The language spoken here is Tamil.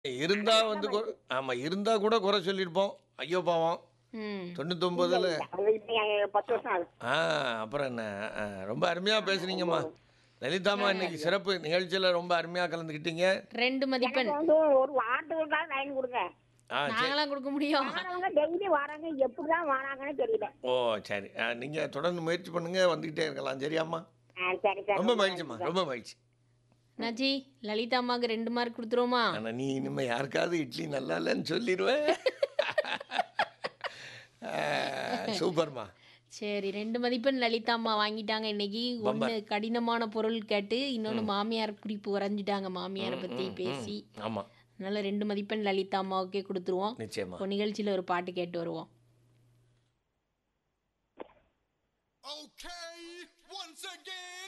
இருந்தா அதனால வந்து வந்து ஆமா. இருந்தா கூட குறை சொல்லியிருப்போம். ஐயோ பாவம்! ம். 99ல அது இப்ப 10 வருஷம் ஆகுது. ஆ அப்புறம் என்ன? ரொம்ப அருமையா பேசுனீங்கம்மா. லலிதாம்மா இன்னைக்கு சரி. சிறப்பு நிகழ்ச்சியில ரொம்ப அருமையா கலந்துக்கிட்டீங்க. 2 எனக்கு மதிப்பெண். வந்து ஒரு வாரத்துக்குள்ளாவது லைன் குடுங்க. சரி. நாங்கலாம் குடுக்க முடியும். வாரவங்க டெய்லி வராங்க. எப்படிதான் வராங்கன்னு தெரியல. ஓ! சரி. நீங்க தொடர்ந்து முயற்சி பண்ணுங்க. வந்துகிட்டே இருக்கலாம். சரியாம்மா? சரி சார். ரொம்ப ரொம்ப நன்றி மகிழ்ச்சிம்மா. சார். ரொம்ப மகிழ்ச்சி. என்னாச்சி? லலிதா அம்மாக்கு 2 மார்க் குடுத்துருவோமா? ஆனா நீ இனிமே யாருக்காவது இட்லி நல்லா இல்லன்னு சொல்லிருவ. சூப்பர்மா. சரி 2 மதிப்பெண் லலிதா அம்மா வாங்கிட்டாங்க இன்னைக்கு. 1 பம்பர். கடினமான பொருள் கேட்டு, இன்னொன்னு ம். மாமியார் குறிப்பு வரைஞ்சுட்டாங்க. மாமியார ம், பத்தி ம், ம். பேசி. ஆமா. அதனால 2 மதிப்பெண் லலிதா அம்மாவுக்கே குடுத்துருவோம். நிச்சயமா. இப்போ நிகழ்ச்சியில ஒரு பாட்டு கேட்டு வருவோம். Okay, once again.